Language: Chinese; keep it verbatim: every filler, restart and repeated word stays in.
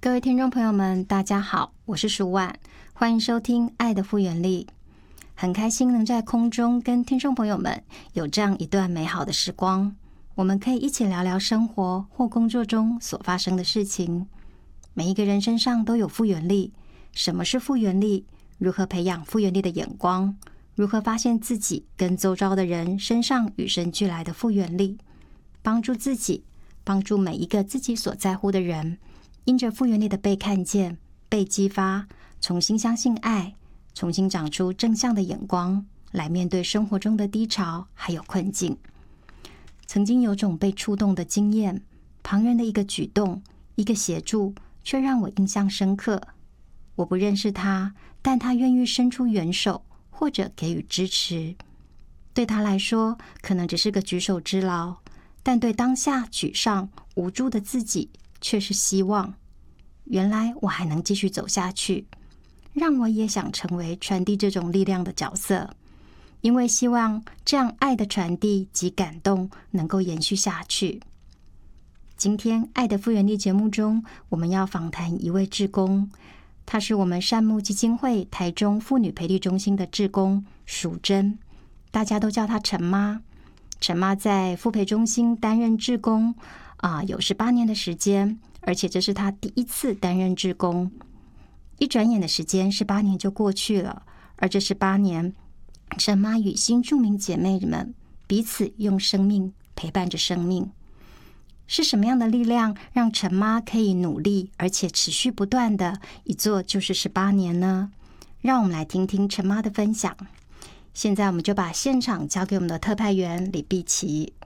各位听众朋友们，大家好，我是舒婉，欢迎收听《爱的复原力》。很开心能在空中跟听众朋友们有这样一段美好的时光，我们可以一起聊聊生活或工作中所发生的事情。每一个人身上都有复原力，什么是复原力？如何培养复原力的眼光？如何发现自己跟周遭的人身上与生俱来的复原力？帮助自己，帮助每一个自己所在乎的人，因着复原力的被看见、被激发，重新相信爱，重新长出正向的眼光，来面对生活中的低潮还有困境。曾经有种被触动的经验，旁人的一个举动、一个协助，却让我印象深刻。我不认识他，但他愿意伸出援手，或者给予支持。对他来说，可能只是个举手之劳，但对当下沮丧、无助的自己，却是希望。原来我还能继续走下去，让我也想成为传递这种力量的角色，因为希望这样爱的传递及感动能够延续下去。今天爱的复原力节目中，我们要访谈一位志工，她是我们善牧基金会台中妇女培力中心的志工淑珍，大家都叫她陈妈。陈妈在妇培中心担任志工啊、呃，有十八年的时间，而且这是她第一次担任志工。一转眼的时间，十八年就过去了。而这十八年，陈妈与新住民姐妹们彼此用生命陪伴着生命。是什么样的力量让陈妈可以努力而且持续不断的一做就是十八年呢？让我们来听听陈妈的分享。现在我们就把现场交给我们的特派员李碧琪。